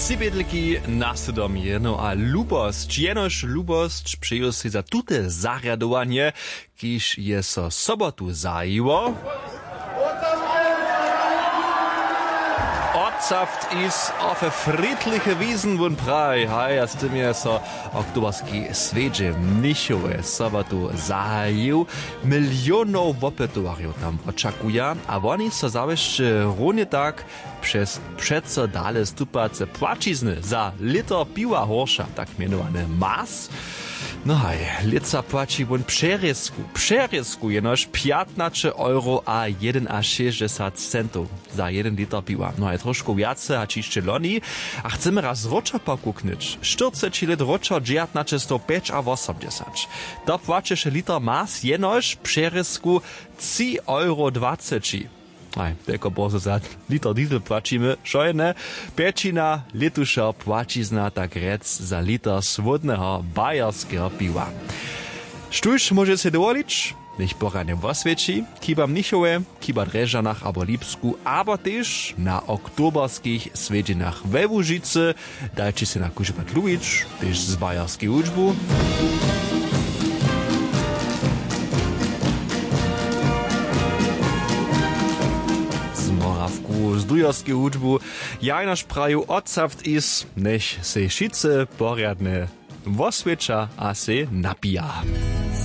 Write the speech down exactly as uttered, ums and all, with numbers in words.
Cibidliki nasydomie, no a lubosť, jenož lubosť přeju si za tute zarjadovanie, kiž je so sobotu zajivo. Odsaft is auf friedliche Wiesen wun praj, haj, a s tym je so oktoberski svedže mnichove sobotu zajiv. Milionov opetowarjów tam očakuja, a oni so zawjeszcze równie tak przez przeco dale stupace płacizny za liter piwa horsza, tak mianowane mas. No haj, lica płaci won przerysku, przerysku jenoż piętnaście euro a jeden a sześćdziesiąt centów za jeden liter piwa. No haj, troszkę więcej a ciszcze loni, a chcemy raz rocza pokuknyć. czterdzieści lit rocza dziewiętnaście sto pięć a osiemdziesiąt. To płacisz liter mas jenoż przerysku trzy euro dwadzieścia. Aj, tylko bozo za liter diesel płacimy, szojne. Piecina litusza płacizna tak rec za liter swodnego bajerskiego piwa. Sztuż może się dowolić? Niech poradnie w oswieci, kiba mnichowe, kiba dreżanach abo Lipsku, aber też na oktoberskich swiedzinach we Łużycy. Dajcie się na kuźbat lubić, też z bajerskiej uczbu. Z dujerskiej uczbu jajnaż praju odsaft is, nech se šice porjadne vosveča a se napija.